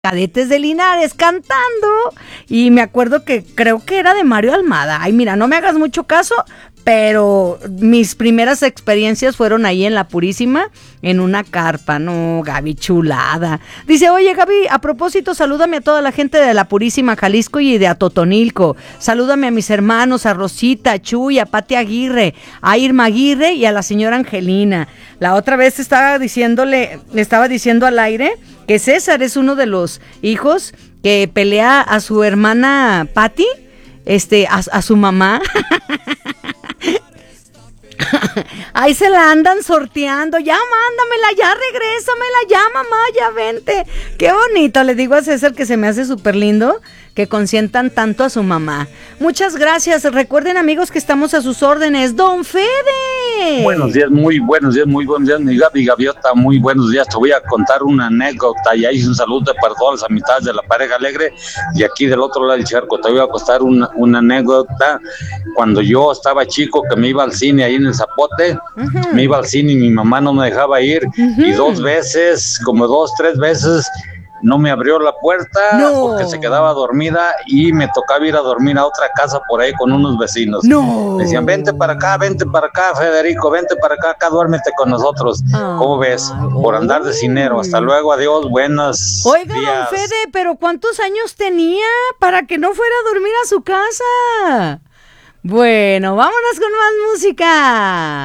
Cadetes de Linares cantando, y me acuerdo que creo que era de Mario Almada. Ay, mira, no me hagas mucho caso, pero mis primeras experiencias fueron ahí en La Purísima, en una carpa. No, Gaby, chulada. Dice, oye, Gaby, a propósito, salúdame a toda la gente de La Purísima, Jalisco, y de Atotonilco. Salúdame a mis hermanos, a Rosita, a Chuy, a Pati Aguirre, a Irma Aguirre y a la señora Angelina. La otra vez le estaba diciendo al aire que César es uno de los hijos que pelea a su hermana Pati, a su mamá. Ahí se la andan sorteando. Ya mándamela, ya regrésamela, ya mamá, ya vente. Qué bonito, le digo a César que se me hace súper lindo que consientan tanto a su mamá. Muchas gracias. Recuerden, amigos, que estamos a sus órdenes. Don Fede. Buenos días, muy buenos días, mi Gaby Gaviota, muy buenos días. Te voy a contar una anécdota y ahí un saludo para todas las amistades de la pareja alegre y aquí del otro lado del charco. Te voy a contar una anécdota. Cuando yo estaba chico, que me iba al cine ahí en el Zapote, me iba al cine y mi mamá no me dejaba ir, y como dos, tres veces no me abrió la puerta porque se quedaba dormida y me tocaba ir a dormir a otra casa por ahí con unos vecinos. Me decían, vente para acá, Federico, vente para acá, duérmete con nosotros. ¿Cómo ves? Por andar de cinero. Hasta luego, adiós, buenos Oiga, días. don Fede, pero ¿cuántos años tenía para que no fuera a dormir a su casa? Bueno, vámonos con más música.